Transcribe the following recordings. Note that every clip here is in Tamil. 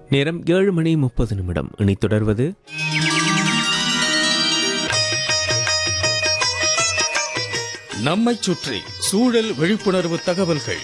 நேரம் 7:30 இனி தொடர்வது நம்மைச் சுற்றி சூழல் விழிப்புணர்வு தகவல்கள்.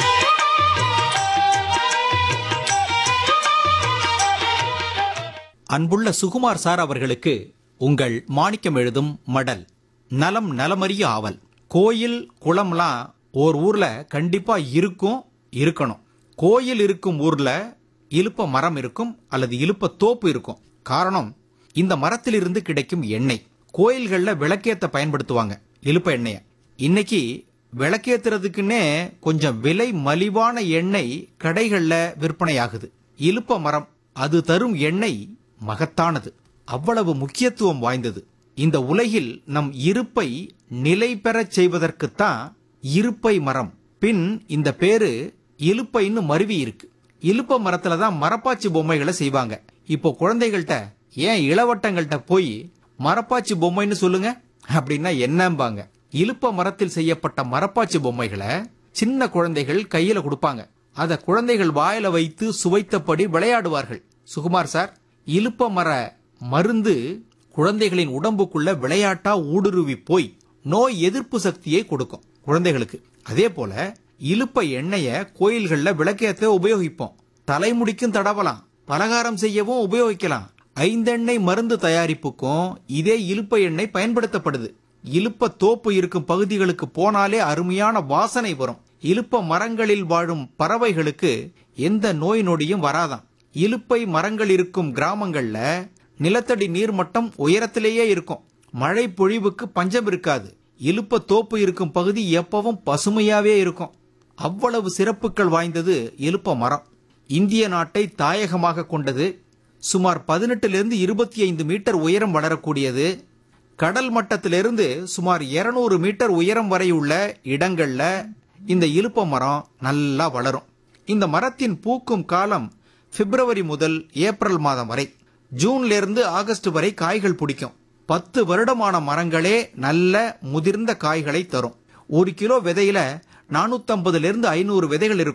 அன்புள்ள சுகுமார் சார் அவர்களுக்கு உங்கள் மாணிக்கம் எழுதும் மடல். நலம் நலமறிய ஆவல். கோயில் குளம்லாம் ஓர் ஊர்ல கண்டிப்பா இருக்கணும். கோயில் இருக்கும் ஊர்ல இலுப்ப மரம் இருக்கும் அல்லது இலுப்ப தோப்பு இருக்கும். காரணம், இந்த மரத்திலிருந்து கிடைக்கும் எண்ணெய். கோயில்கள்ல விளக்கேத்த பயன்படுத்துவாங்க இலுப்ப எண்ணெய. இன்னைக்கு விளக்கேத்துறதுக்குன்னே கொஞ்சம் விலை மலிவான எண்ணெய் கடைகள்ல விற்பனையாகுது. இலுப்ப மரம் அது தரும் எண்ணெய் மகத்தானது, அவ்வளவு முக்கியத்துவம் வாய்ந்தது. இந்த உலகில் நம் இருப்பை நிலை பெறச் செய்வதற்குத்தான் இருப்பை மரம். பின் இந்த பேரு இலுப்பைன்னு மருவி இருக்கு. இலுப்ப மரத்துல தான் மரப்பாச்சி பொம்மைகளை செய்வாங்க. இப்போ குழந்தைகள்கிட்ட, ஏன் இளவட்டங்கள்கிட்ட போய் மரப்பாச்சி பொம்மைன்னு சொல்லுங்க அப்படின்னா என்னம்பாங்க. இலுப்ப மரத்தில் செய்யப்பட்ட மரப்பாச்சி பொம்மைகளை சின்ன குழந்தைகள் கையில கொடுப்பாங்க. அத குழந்தைகள் வாயில வைத்து சுவைத்தபடி விளையாடுவார்கள். சுகுமார் சார், இலுப்ப மர மருந்து குழந்தைகளின் உடம்புக்குள்ள விளையாட்டா ஊடுருவி போய் நோய் எதிர்ப்பு சக்தியை கொடுக்கும் குழந்தைகளுக்கு. அதே போல இலுப்ப எண்ணெய கோயில்கள்ல விளக்கேற்ற உபயோகிப்போம். தலைமுடிக்கும் தடவலாம், பலகாரம் செய்யவும் உபயோகிக்கலாம். ஐந்தெண்ணெய் மருந்து தயாரிப்புக்கும் இதே இலுப்ப எண்ணெய் பயன்படுத்தப்படுது. இலுப்ப தோப்பு இருக்கும் பகுதிகளுக்கு போனாலே அருமையான வாசனை வரும். இலுப்ப மரங்களில் வாழும் பறவைகளுக்கு எந்த நோய் நொடியும் வராதாம். இலுப்பை மரங்கள் இருக்கும் கிராமங்கள்ல நிலத்தடி நீர்மட்டம் உயரத்திலேயே இருக்கும். மழை பொழிவுக்கு பஞ்சம் இருக்காது. இலுப்ப தோப்பு இருக்கும் பகுதி எப்பவும் பசுமையாவே இருக்கும். அவ்வளவு சிறப்புகள் வாய்ந்தது இலுப்ப மரம். இந்திய நாட்டை தாயகமாக கொண்டது. சுமார் 18 to 25 மீட்டர் உயரம் வளரக்கூடியது. கடல் மட்டத்திலிருந்து சுமார் 200 மீட்டர் உயரம் வரை உள்ள இடங்கள்ல இந்த இலுப்ப மரம் நல்லா வளரும். இந்த மரத்தின் பூக்கும் காலம் பிப்ரவரி முதல் ஏப்ரல் மாதம் வரை. ஜூன்ல இருந்து ஆகஸ்ட் வரை காய்கள் பிடிக்கும். 10 வருடமான மரங்களே நல்ல முதிர்ந்த காய்களை தரும். 1 கிலோ விதையில 450 to 500 விதைகள் இருக்கும்.